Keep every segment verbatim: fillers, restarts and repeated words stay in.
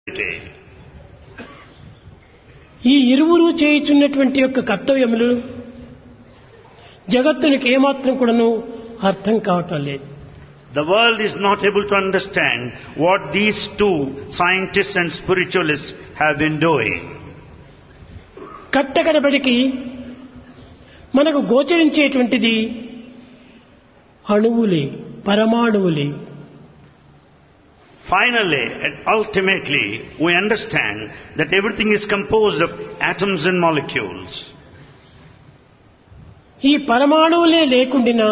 ఈ ఇరువురు చేయుచున్నటువంటి యొక్క కర్తవ్యములు జగత్తునికి ఏమాత్రం కూడాను అర్థం కావటం లేదు. The world is not able to understand what these two scientists and spiritualists have been doing. కట్టకడబడికి మనకు గోచరించేటువంటిది అణువులే, పరమాణువులే. Finally and ultimately we understand that everything is composed of atoms and molecules. ఈ పరమాణువులే లేకుండినా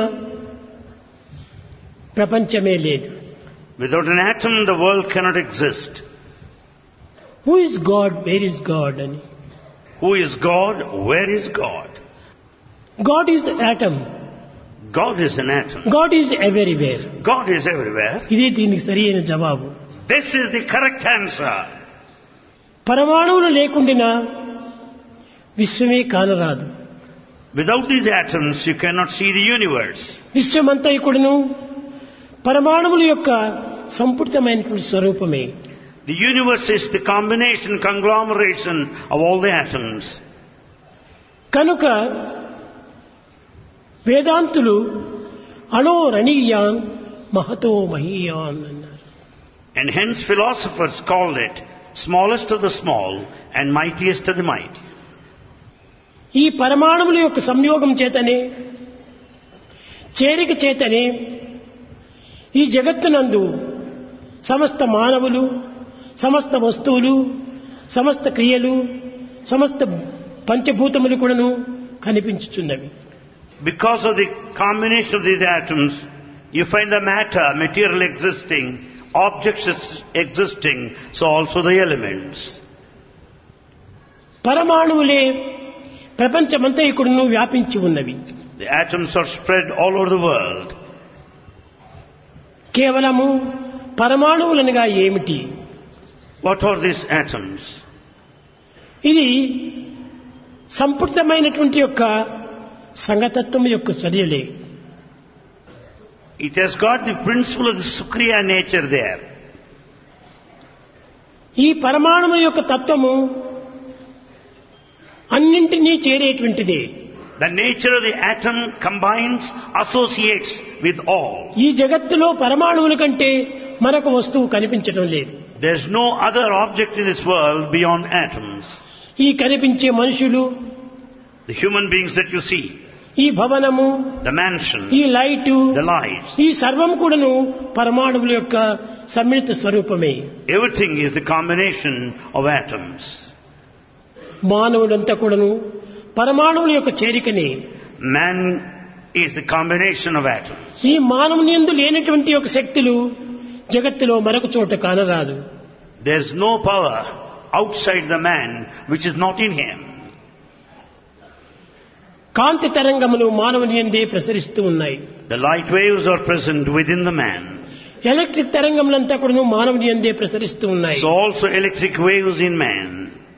ప్రపంచమే లేదు. Without an atom the world cannot exist. Who is God? Where is God? అని. Who is God? Where is God? God is atom. God is an atom. God is everywhere. God is everywhere. ఇది దీనికి సరైన జవాబు. This is the correct answer. పరమాణువులు లేకుండినా విశ్వమే కానరాదు. Without these atoms you cannot see the universe. విశ్వమంతా ఇక్కడను పరమాణువుల యొక్క సంపుటితమైనటువంటి స్వరూపమే. The universe is the combination, conglomeration of all the atoms. కనుక వేదాంతులు అణోరణీయాన్ మహతో మహీయాన్ అన్నారు. And hence philosophers called it smallest of the small and mightiest of the mighty. ఈ పరమాణువుల యొక్క సంయోగం చేతనే, చేరిక చేతనే ఈ జగత్తునందు సమస్త మానవులు, సమస్త వస్తువులు, సమస్త క్రియలు, సమస్త పంచభూతములు కూడాను కనిపించుచున్నవి. Because of the combination of these atoms, you find the matter, material existing, objects existing, so also the elements. పరమాణువులే ప్రపంచమంతా ఇక్కడను వ్యాపించి ఉన్నవి. The atoms are spread all over the world. కేవలము పరమాణువులనగా ఏమిటి? What are these atoms? ఇది సంపూర్ణమైనటువంటి యొక్క సంగతత్వం యొక్క చర్యలే. It has got the principle of the Sukriya nature there. ఈ పరమాణువు యొక్క తత్వము అన్నింటినీ చేరేటువంటిదే. The nature of the atom combines, associates with all. ఈ జగత్తులో పరమాణువుల కంటే మరొక వస్తువు కనిపించడం లేదు. There is no other object in this world beyond atoms. ఈ కనిపించే మనుషులు, The human beings that you see, ఈ భవనము, the mansion, ఈ లైటు, the lights, ఈ సర్వం కూడాను పరమాణువుల యొక్క సమ్మిళిత స్వరూపమే. everything is the combination of atoms. మానవుడంతా కూడాను పరమాణువుల యొక్క చేరికనే. Man is the combination of atoms. ఈ మానవుని యందు లేనటువంటి యొక్క శక్తులు జగత్తులో మరొక చోట కానరాదు. There is no power outside the man which is not in him. కాంతి తరంగములు మానవుని యందే ప్రసరిస్తూ ఉన్నాయి. The light waves are present within the man. Electric తరంగములంతా కూడా మానవుని యందే ప్రసరిస్తూ ఉన్నాయి. So also electric waves in man.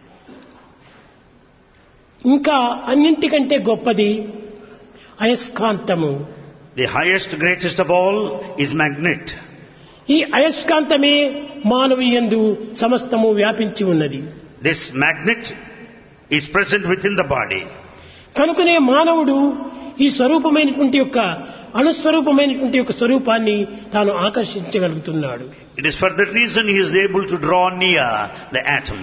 ఇంకా అన్నింటికంటే గొప్పది అయస్కాంతము. The highest, greatest of all is magnet. ఈ అయస్కాంతమే మానవీయందు సమస్తము వ్యాపించి ఉన్నది. This magnet is present within the body. కనుకనే మానవుడు ఈ స్వరూపమైనటువంటి యొక్క అణుస్వరూపమైనటువంటి యొక్క స్వరూపాన్ని తాను ఆకర్షించగలుగుతున్నాడు. It is for that reason he is able to draw near the atom.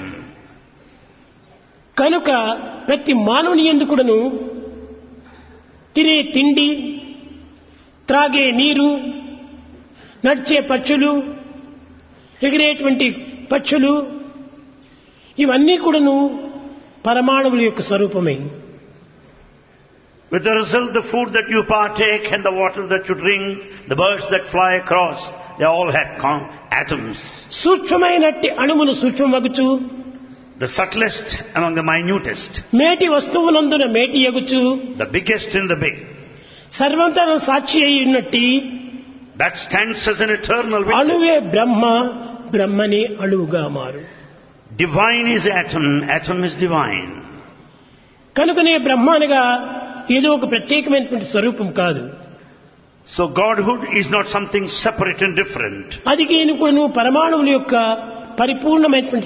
కనుక ప్రతి మానవుని యందు కూడాను తినే తిండి, త్రాగే నీరు, నడిచే పక్షులు, ఎగిరేటువంటి పక్షులు ఇవన్నీ కూడాను పరమాణువుల యొక్క స్వరూపమే. With the result, the food that you partake and the water that you drink, the birds that fly across, they all have com- atoms. సూక్ష్మమైనట్టి అణువును సూక్ష్మమగుచు, The subtlest among the minutest, మేటి వస్తువులందున మేటి ఎగుచు, the biggest in the big, సర్వంతర సాక్షి అయి ఉన్నట్టి that stands as an eternal witness. అణువే బ్రహ్మ, బ్రహ్మనే అణువుగా మారు. Divine is atom, atom is divine. కనుకనే బ్రహ్మ అనగా ఏదో ఒక ప్రత్యేకమైనటువంటి స్వరూపం కాదు. So Godhood is not something separate and different. అది కేనుకొను పరమాణువుల యొక్క పరిపూర్ణమైనటువంటి